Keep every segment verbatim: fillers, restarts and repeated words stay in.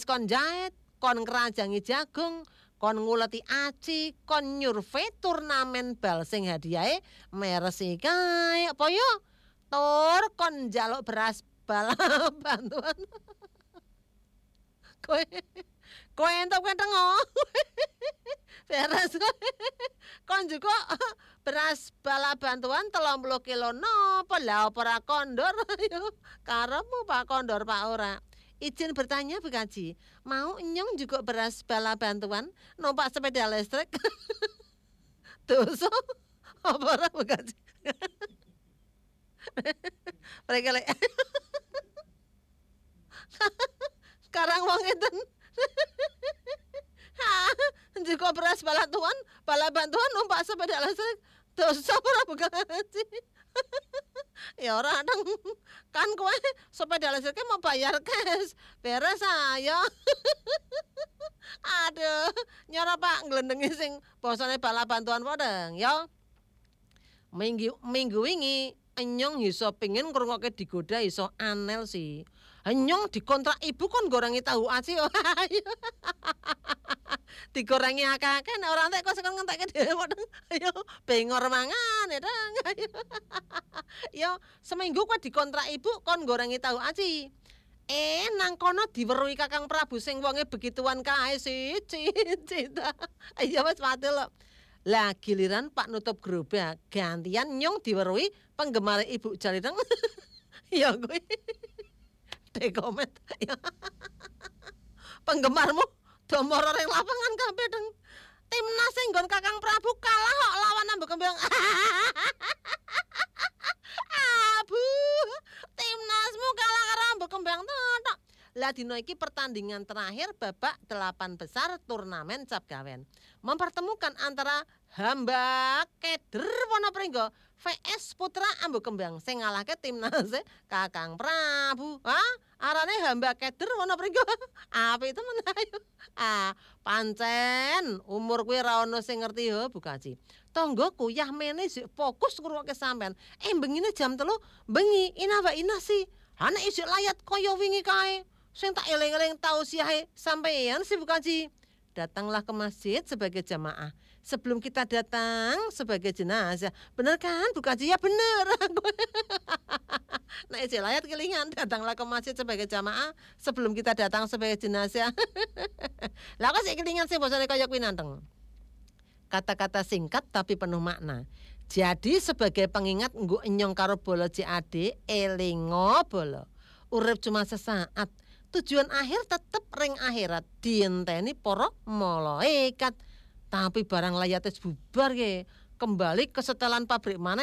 kon jahit, kon ngerajangi jagung, kon nguleti aci, kon nyurvei turnamen bal sing hadiahe meresi kae apa yo? Tur kon njaluk beras bal bantuan. Kowe kowe entuk kentengo. Beres kowe. Kon juga beras bala bantuan telung puluh kilo nopo lah apa ora kondor yo. Karepmu Pak Kondor Pak ora. Izin bertanya Bu Kaji, mau nyong juga beras bala bantuan numpak sepeda listrik? Dosa apa ora Bu Kaji? Mereka lek sekarang wong enten juga beras bala tuan, bala bantuan numpak sepeda listrik. Dosa ora Bu Kaji? Ya ora dong. Kan kowe sepeda listriknya mau bayar cash. Beres ayo. Aduh, nyora Pak nglendengi sing basane bala bantuan podeng ya. Minggu minggu wingi enyong iso pengin ngrungokke digoda iso anel sih. Enyong dikontrak ibu kon gorengi tahu aci. Digorengi akeh-akeh nek ora entek kok sekon ngentekke dhewe podeng. Ayo bengor mangan ya dong. Yo seminggu kowe dikontrak ibu kon gorengi tahu aci. Eh nang kono diweruhi Kakang Prabu sing wonge begituan kae siji cinta. Ayo wis mati lho. Lah giliran Pak nutup gerobak gantian nyong diweruhi penggemar ibu Jalideng. Ya kowe. Dekomet. Penggemarmu do moro ring lapangan kabeh deng. Timnas sing nggon Kakang Prabu kalah kok lawan Ambu Kembang. Abu, timnasmu kalah karo Ambu Kembang totok. Lah dino iki pertandingan terakhir babak delapan besar turnamen cap gawen. Mempertemukan antara Hamba Keder Wonopringgo V S Putra Ambu Kembang sing ngalahke timnas Kakang Prabu. Hah? Arane Hamba Keder Wonopringgo. Apik temen ayo. Ah, pancen umur kuwi ra ono sing ngerti yo Bu Kaji. Tonggoku yah mene sik fokus ngrungokke sampean. Eh bengine jam telu bengi ina wa ina sih. Ana isik layat kaya wingi kae. Sing tak eling-eling tau siahe sampeyan sih Bu Kaji. Datanglah ke masjid sebagai jamaah. Sebelum kita datang sebagai jenazah. Bener kan Bu Kaji? Ya bener. Nah isi layat kelingan. Datanglah ke masjid sebagai jamaah. Sebelum kita datang sebagai jenazah. Lah kok sik kelingan sih bosane kaya kuwi nanteng. Kata-kata singkat tapi penuh makna. Jadi sebagai pengingat nggo enyong karo bolo C A D elingo bolo. Urip cuma sesaat. Tujuan akhir tetep ring akhirat. Dienteni para malaikat. Tapi barang layat wis bubar ge, kembali ke setelan pabrik mana?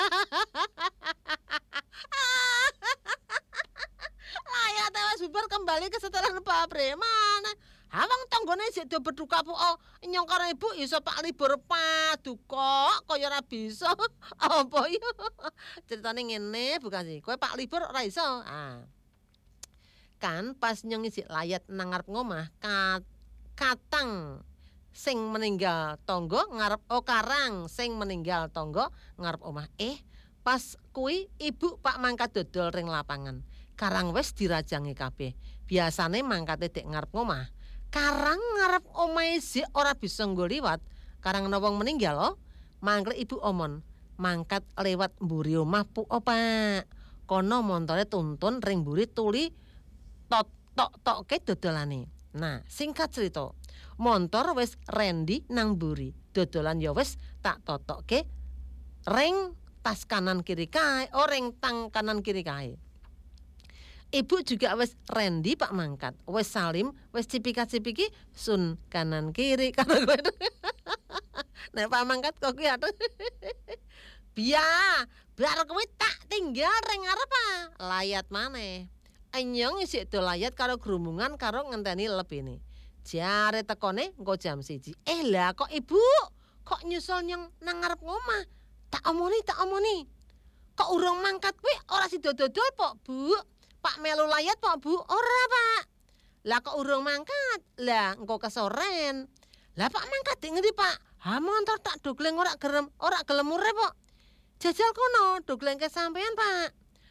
Layat wis bubar kembali ke setelan pabrik mana? Awang tanggane sik do berduka po nyong karo ibu iso pak libur paduka kaya ora bisa. Apa yo? Ceritane ngene bukan sih. Kowe pak libur ora iso. Ah. Kan pas nyong isik layat nang ngarep ngomah kat, katang sing meninggal tonggo ngarep oh karang sing meninggal tonggo ngarep omah. Eh pas kuwi ibu pak mangkat dodol ring lapangan. Karang wis dirajangi kabeh. Biasane mangkate dek ngarep ngomah. Karang ngarep omahe sik ora bisa nggo liwat. Karang ana wong meninggal lo. Mangkle ibu omon mangkat lewat mburi omah pu opak. Kono montore tuntun ring mburi tuli tok tok tokke dodolane. Nah, singkat cerita, montor wis rendi nang mburi. Dodolan ya wis tak totokke ring tas kanan kiri kae, oh ring tang kanan kiri kae. Ibu juga wis rendi Pak mangkat, wis salim, wis cipika-cipiki sun kanan kiri karo kowe. Nek Pak mangkat kok kuwi aduh. Biya, bar kowe tak tinggal ring arep ah. Layat maneh. Enyong isik do layat karo grumungan karo ngenteni lebine. Jare tekone engko jam siji. Eh lah kok ibu kok nyusul nyong nang ngarep ngomah. Tak omoni tak omoni. Kok urung mangkat kuwi ora sida-dodol pok, Bu. Pak melu layat pok, Bu. Ora, Pak. Lah kok urung mangkat? Lah engko kesoren. Lah Pak mangkat di ngendi, Pak? Ha montor tak dogleng ora gerem, ora gelem urip kok. Jajal kono dogleng ke sampean, Pak.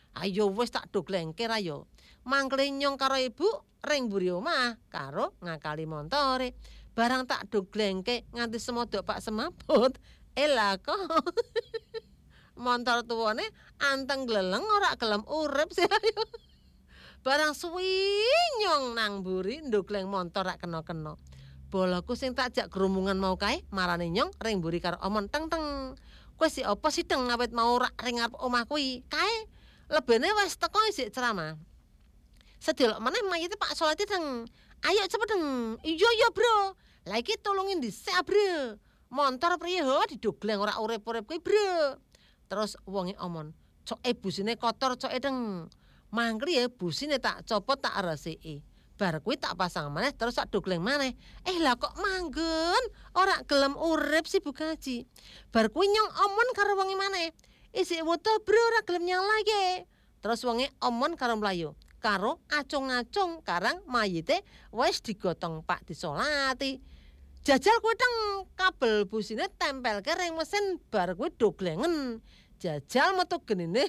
Ayo wis tak doglengke ra yo. Mangkle nyong karo ibu ring mburi omah karo ngakali montore. Barang tak doglengke nganti semodok Pak semaput. Elah kok montor tuwane anteng gleleng ora gelem urip sih ayo. Barang suwi nyong nang mburi ndogleng montor rak kena-kena. Bolaku sing tak jak gerumungan mau kae marane nyong ring mburi karo omon teng-teng. Kowe si apa sih deng awet mau rak ring ngarep omah kuwi? Kae lebene wis teko isik ceramah. Sedelok meneh mayite Pak Solati deng. Ayo cepet deng. Iya iya bro. Lah iki tulungin dhisik bro. Montor priye ho didogleng ora urip-urip kuwi bro. Terus wonge omon, coke busine kotor coke deng. Mangkli ya busine tak copot tak resiki. Bar kuwi tak pasang maneh terus tak dogleng maneh. Eh lah kok manggen ora gelem urip si Bu Kaji. Bar kuwi nyong omon karo wonge maneh. Isik woto bro ora gelem nyalake. Terus wonge omon karo mlayu. Karo acung-acung karang mayite wis digotong Pak disolati. Jajal kuwi teng kabel busine tempelke ring mesin bar kuwi doglengen. Jajal metu genine.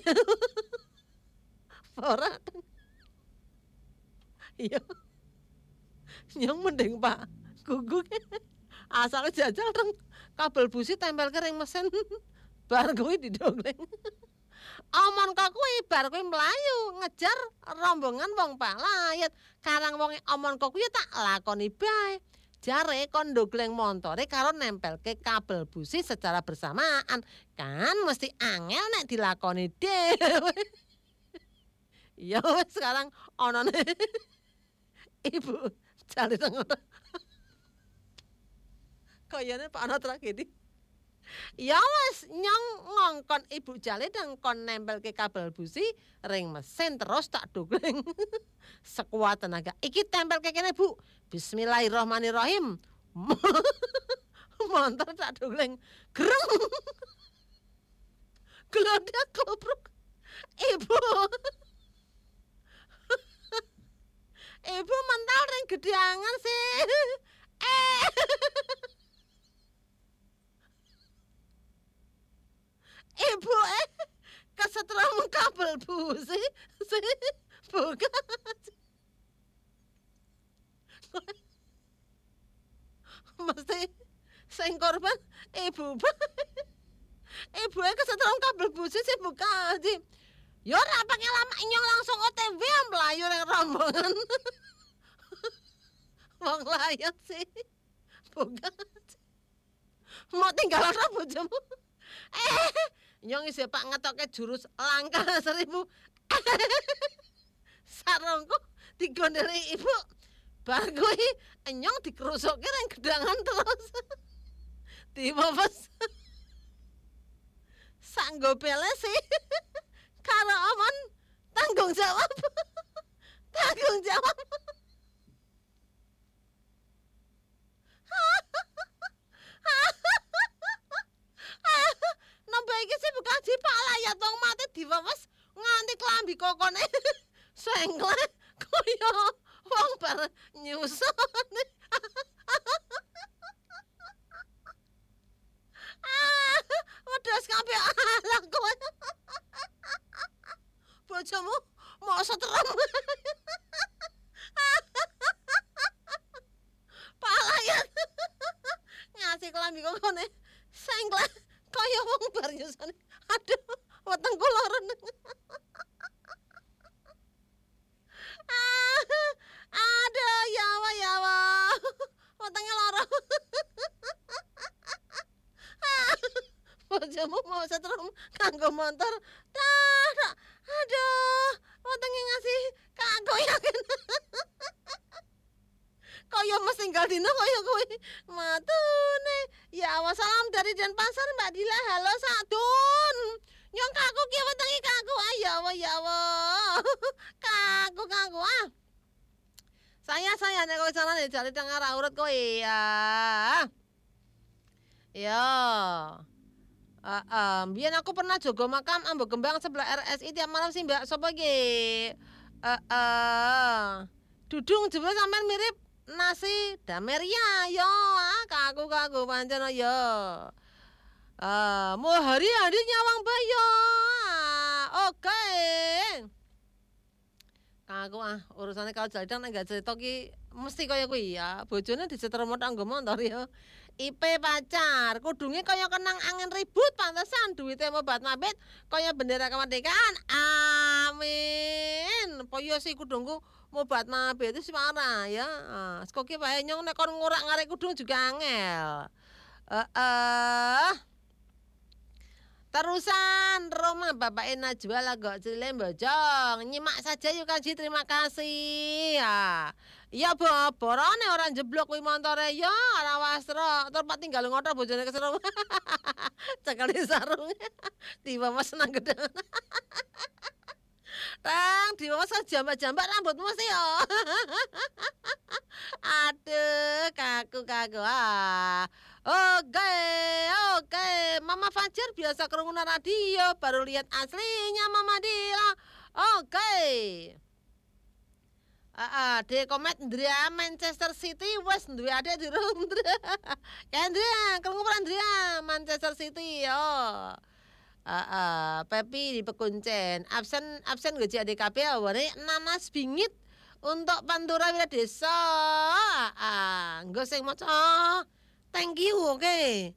Ora. Iya. Nyong mending Pak guguk. Asal jajal teng kabel busi tempelke ring mesin bar kuwi didogleng. Omon kok kuwi bar kuwi mlayu ngejar rombongan wong palayet. Karang wonge omon kok kuwi tak lakoni bae. Jare kon ndogleng montore karo nempelke kabel busi secara bersamaan. Kan mesti angel nek dilakoni dhewe. Ya wis sekarang onone Ibu jale nang ngono. Kayane Pak ana tragedi. Ya wis nyong ngongkon Ibu jale nang kon nempelke kabel busi ring mesin terus tak dogleng. Sekuat tenaga. Iki tempelke kene Bu. Bismillahirrahmanirrahim. Montor tak dogleng. Greng. Glodak klopruk. Ibu. Ibu mental ring gedangan sih. Eh. Ibu eh kesetrum kabel busi sih bukan. Mesti sing korban ibu. Ibu e kesetrum kabel busi sih bukan. Ya ora pakai lama nyong langsung O T W mlayu ning rombongan. Wong layat sih. Bukan. Mau tinggal ora bojomu? Eh, nyong isih Pak ngetoke jurus langkah seribu. Sarongku digondeli Ibu. Bar kuwi nyong dikerusukke ning gedangan terus. Dibobos. Sanggo beles sih. Karo omon tanggung jawab. Tanggung jawab. Nembe iki sih bukan si Pak layat wong mati diwawas nganti klambi kokone sengle kaya wong bar nyusun. Ah, wedhus kabeh alah kowe. Bojomu mau setrem. Pak layat ngasih klambi kokone sengle kaya wong bar nyusun. Aduh, wetengku loren. Ah, aduh, ya Allah, ya Allah. Wetenge loro. Bojomu mau setrum kanggo motor. Dah, dah. Aduh, wetenge ngasih kanggo yakin. Kaya mesti tinggal dino kaya kowe. Matune. Ya Allah, salam dari Denpasar Mbak Dila. Halo Sadun. Nyong kaku ki wetenge kaku. Ah ya Allah, ya Allah. Kaku kaku ah. Saya saya nek kowe salane jare teng arah urut kowe ya. Ya. Heeh, mbiyen aku pernah jaga makam Ambo Kembang sebelah R S I tiap malam sih Mbak. Sapa iki? Heeh. Dudung jebule sampean mirip nasi Dameria yo ah kaku-kaku pancen yo. Eh, mau hari hari nyawang bayo. Ah, oke. Aku ah urusannya kalau Jalidang nek gak cerita ki mesti kaya kuwi ya. Bojone disetremot anggo motor ya. I P pacar, kudunge kaya kenang angin ribut pantesan duwite mobat mabit kaya bendera kemerdekaan. Amin. Poyo si kudungku mobat mabit itu marah ya. Ah, seko ki wae nyong nek kon ngurak-ngarik kudung juga angel. Heeh. Terusan Roma Bapak Najwa Lagok Cilem Bojong. Nyimak saja yuk Kaji, terima kasih. Ya. Ya borone orang jeblok kuwi montore ya ora wasra. Tur pak tinggal ngothok bojone kesero. Cekali sarung. Tiba mas senang gedhe. Tang diwawas jambak-jambak rambutmu mesti ya. Aduh, kaku-kaku. Ah. Oke, oke. Mama Fajar biasa kerungunan radio, baru lihat aslinya Mama Dila. Oke. Ah, uh, de komet Andrea Manchester City wes duwe ade di Andrea. Ya Andrea, kerungu Andrea Manchester City yo. Ah, uh, Pepi di Pekuncen. Absen absen gaji A D K P aware nanas bingit untuk Pantura Wira Desa. Ah, nggo sing maca. Thank you, oke. Okay.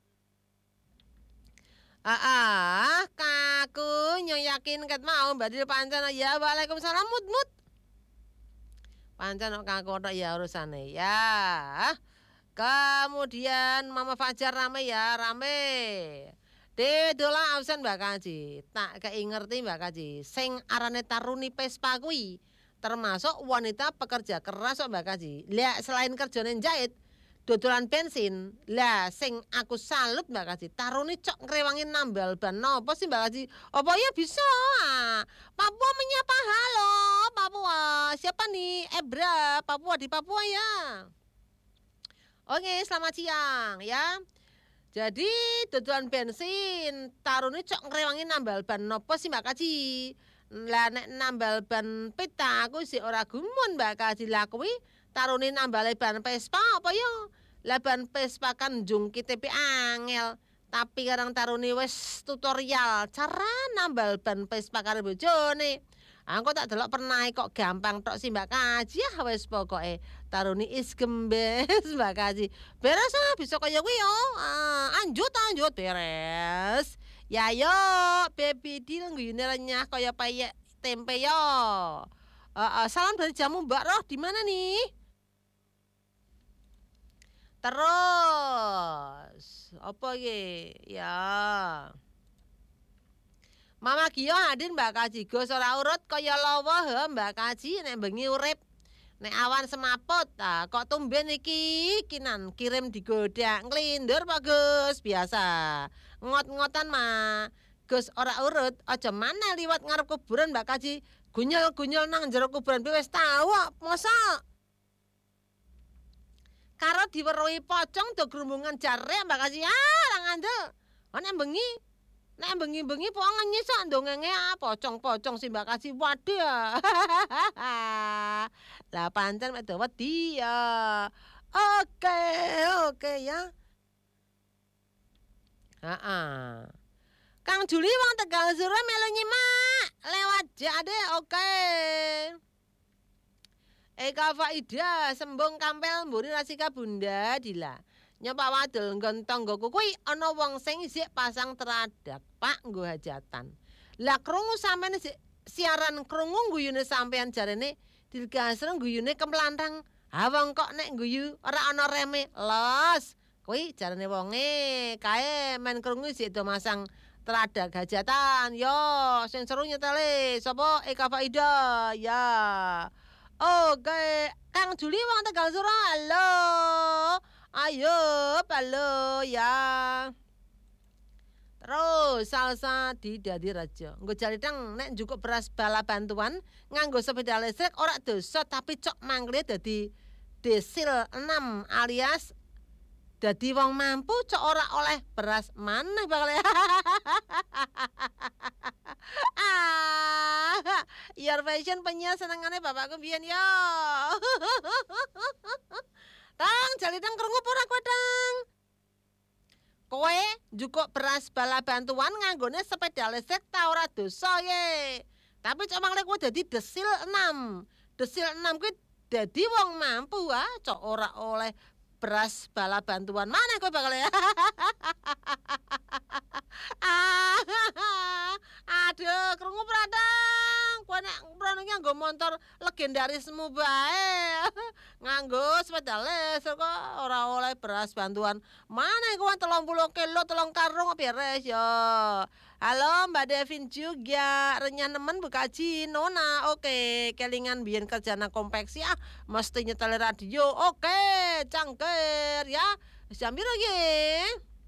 Ah, ah, kaku nyo yakin ket mau Mbak Dil pancen ya. Waalaikumsalam mut mut. Pancen kok kaku tok ya urusane ya. Kemudian Mama Fajar rame ya, rame. De dola absen Mbak Kaji. Tak kei ngerti Mbak Kaji. Sing arane Taruni Pespa kuwi termasuk wanita pekerja keras kok Mbak Kaji. Lah selain kerjane jahit dodolan bensin. Lah sing aku salut Mbak Kaji, Taruni cok ngrewangin nambal ban nopo sih Mbak Kaji? Apa ya bisa? Papua menyapa, halo Papua. Siapa nih? Ebra, Papua di Papua ya. Oke, selamat siang ya. Jadi dodolan bensin Taruni cok ngrewangin nambal ban nopo sih Mbak Kaji? Lah nek nambal ban pita aku sih ora gumun Mbak Kaji, lah kuwi Taruni nambale ban Vespa apa yo? Lah ban Vespa kan njung K T P angel. Tapi karang Taruni wis tutorial cara nambal ban Vespa karo bojone. Aku tak delok pernah kok gampang tok sih Mbak Kaji ya wis pokoke Taruni is gembes Mbak Kaji. Beres ah bisa kaya kuwi yo. Ah, anjut anjut beres. Ya yo baby deal nguyune renyah kaya payek tempe yo. Uh, uh, salam dari jamu Mbak Roh di mana nih? Terus apa iki? Ya. Mama Gio hadir Mbak Kaji. Gos ora urut kaya lawa he Mbak Kaji nek bengi urip. Nek awan semaput, ah, kok tumben iki kinan kirim digoda nglindur Pak Gus biasa. Ngot-ngotan mah. Gus ora urut aja mana liwat ngarep kuburan Mbak Kaji. Gunyol-gunyol nang jero kuburan wis tau kok, masa karo diweruhi pocong do grumbungan jare Mbak Kaji. Ah, ora ngandel. Nek bengi, nek bengi-bengi po ngenyisok ndongenge ah pocong-pocong si Mbak Kaji. Waduh. Lah pancen mek do wedi ya. Oke, oke ya. Heeh. Kang Juli wong Tegal Sura melu nyimak lewat jade oke. Eka Faida sembung kampel mburi rasika Bunda Dila. Nyoba wadul nggon tanggoku kuwi ana wong sing isih pasang teradak Pak nggo hajatan. Lah krungu sampeyan siaran krungu guyune sampeyan jarene Dilgasreng guyune kemlantang. Ha wong kok nek guyu ora ana reme. Los. Kuwi jarane wonge kae men krungu isih do masang teradak hajatan. Yo, sing seru nyetele sapa Eka Faida ya. Oke, Kang Juli wong Tegal Sura. Halo. Ayo, halo ya. Terus salsa di Dadi Raja. Nggo Jalidang nek njukuk beras bala bantuan nganggo sepeda listrik ora dosa tapi cok mangkle dadi desil enam alias dadi wong mampu cok ora oleh beras maneh bakal. Ah, your fashion penyiar senengane bapakku biyen yo. Tang Jalidang krungu ora kowe Tang? kowe njukuk beras bala bantuan nganggone sepeda listrik ta ora dosa ye. Tapi cok mangle kowe dadi desil enam. Desil enam kuwi dadi wong mampu ah, cok ora oleh beras bala bantuan. Mana kowe bakal ya? Aduh, krungu pradang. Kowe nek mrene nganggo motor legendarismu bae. Nganggo sepeda listrik kok ora oleh beras bantuan. Mana kowe telung puluh kilo telung karung beres ya. Halo Mbak Devin juga, renyah nemen Bu Kaji, Nona, oke, kelingan biyen kerja nang kompeksi ah, mesti nyetel radio, oke, cangkir ya, jam piro nggih?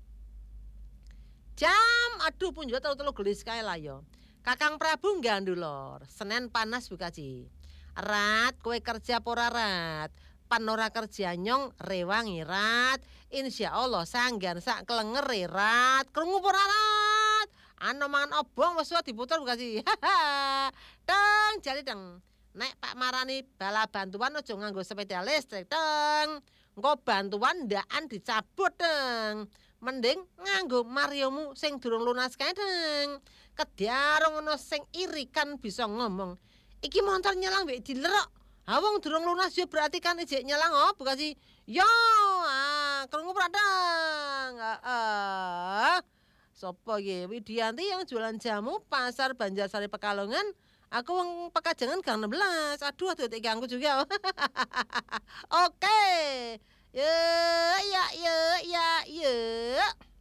Jam, aduh pun juga telu-telu gelis kae lah yo. Kakang Prabu Gandulor, Senin panas Bu Kaji. Rat, kowe kerja apa ora rat? Pan ora kerja nyong rewangi rat. Insyaallah sanggan sak kelengere rat. Krungu apa ora rat? Ano mangan obong wis diputer Bu Kaji. Teng jali teng. Nek Pak Marani bala bantuan aja nganggo sepeda listrik teng. Engko bantuan ndakan dicabut teng. Mending nganggo Mariomu sing durung lunas kae teng. Kedyarong ngono sing iri kan bisa ngomong. Iki motor nyelang mbek dilerok. Ha wong durung lunas ya berarti kan ijek nyelang oh Bu Kaji. Yo, ah krungu pradang. Heeh. Sopo ye Widianti yang jualan jamu pasar Banjarsari Pekalongan. Aku wong Pekajangan gang enam belas. Aduh aduh tak ganggu juga. Oke. Ya ya ya ya ya.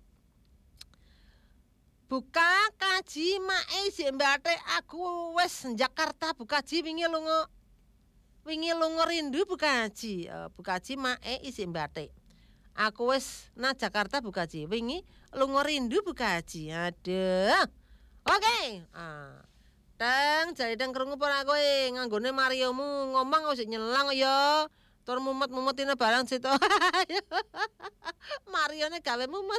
Buka kaji mae sik mbate aku wis Jakarta Bu Kaji wingi lunga. Wingi lunga rindu Bu Kaji. Uh, Bu Kaji mae isik mbate. Aku wis na Jakarta Bu Kaji. Wingi lunga rindu Bu Kaji. Aduh. Oke. Okay. Ah. Teng jare teng krungu ora kowe nganggone Mariomu ngomong wis nyelang ya. Tur mumet-mumetine barang situ. Marione gawe mumet.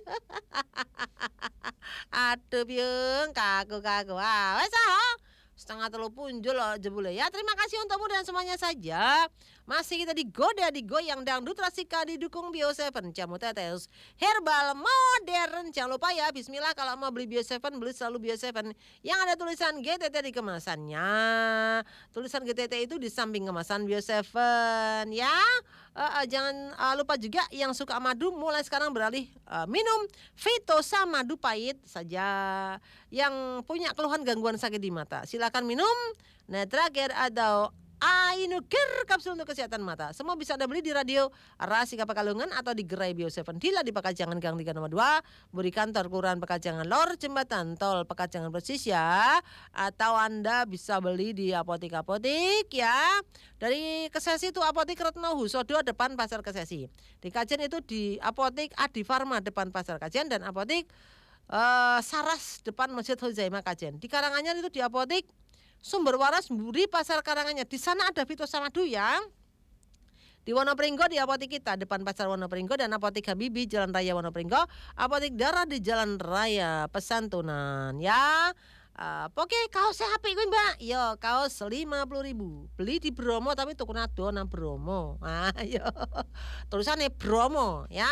Aduh piung kaku-kaku. Ah, wis ah. Setengah telu punjul loh jebule ya. Terima kasih untukmu dan semuanya saja. Masih kita digoda digoyang dangdut Rasika didukung Bio tujuh jamu tetes herbal modern. Jangan lupa ya bismillah kalau mau beli Bio tujuh beli selalu Bio tujuh yang ada tulisan G T T di kemasannya. Tulisan G T T itu di samping kemasan Bio tujuh ya. Uh, uh, jangan uh, lupa juga yang suka madu mulai sekarang beralih uh, minum Vitosa madu pahit saja. Yang punya keluhan gangguan sakit di mata silakan minum Netraged atau Ainugir kapsul untuk kesehatan mata. Semua bisa Anda beli di Radio Rasika Pekalongan atau di Gerai Bio tujuh Dila di Pekajangan Gang tiga nomor dua, Budi Kantor Kelurahan Pekajangan Lor, Jembatan Tol Pekajangan Persis ya. Atau Anda bisa beli di apotik-apotik ya. Dari Kesesi itu Apotik Retno Husodo depan Pasar Kesesi. Di Kajen itu di Apotik Adi Farma depan Pasar Kajen dan Apotik uh, Saras depan Masjid Huzaimah Kajen. Di Karanganyar itu di Apotik Sumber Waras Mburi Pasar Karanganyar. Di sana ada Vitosa madu ya. Di Wonopringgo di apotik kita depan Pasar Wonopringgo dan Apotik Habibi Jalan Raya Wonopringgo. Apotik Darah di Jalan Raya Pesantunan ya. Uh, Oke kaosnya apik kuwi Mbak. Yo kaos lima puluh ribu. Beli di Bromo tapi tuku nado nang Bromo. Ah yo. Tulisannya Bromo ya.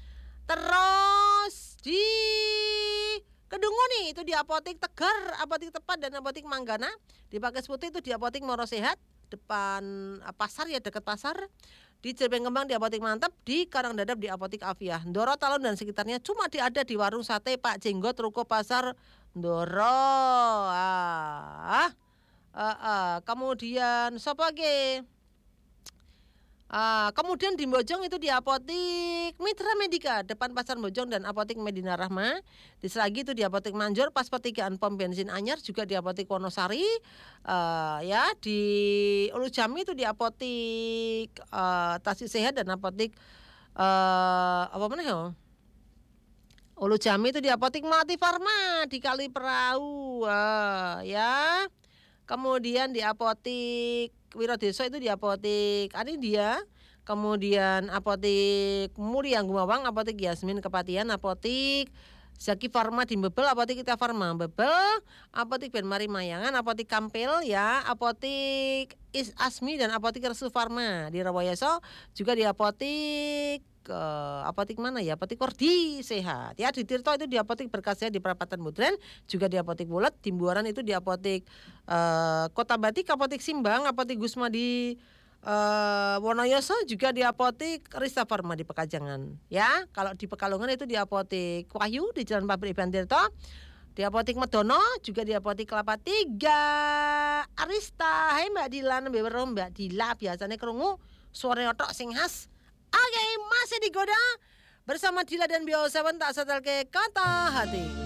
Terus di Kedungu nih itu di Apotik Tegar, Apotik Tepat dan Apotik Manggana. Di Pakis Putih itu di Apotik Moro Sehat depan pasar ya dekat pasar. Di Cirebeng Kembang di Apotik Mantap, di Karangdadap di Apotik Afiah. Ndoro Talon dan sekitarnya cuma di ada di warung sate Pak Jenggot Ruko Pasar Ndoro. Ah. Ah, ah. Kemudian sapa ge? Uh, kemudian di Bojong itu di Apotik Mitra Medika depan Pasar Bojong dan Apotik Medina Rahma. Di Selagi itu di Apotik Manjor pas pertigaan pom bensin anyar, juga di Apotik Wonosari uh, ya. Di Ulu Jami itu di Apotik uh, Tasik Sehat dan Apotik uh, apa mana ya? Ulu Jami itu di Apotik Melati Farma di Kali Perahu uh, ya. Kemudian di Apotik Wirodeso itu di Apotik Anidia, kemudian Apotik Mulyang Gumawang, Apotik Yasmin Kepatian, Apotik Zaki Farma di Bebel, Apotik Kita Farma Bebel, Apotik Benmari Mayangan, Apotik Kampil ya, Apotik Is Asmi dan Apotik Resu Farma di Rawayeso, juga di Apotik eh, apotik mana ya? Apotik Kordi Sehat. Ya, di Tirto itu di Apotik Berkah Sehat di Perapatan Modern, juga di Apotik Wulet, di Buaran itu di Apotik eh, Kota Batik, Apotik Simbang, Apotik Gusma di eh, Wonoyoso, juga di Apotik Rista Farma di Pekajangan. Ya, kalau di Pekalongan itu di Apotik Wahyu di Jalan Pabrik Iban Tirto. Di Apotik Medono, juga di Apotik Kelapa Tiga, Arista. Hai Mbak Dila, nembe weruh Mbak Dila, biasanya krungu suara otok sing khas. Oke, masih digoda bersama Dila dan Biosawan tak setel ke kata hati.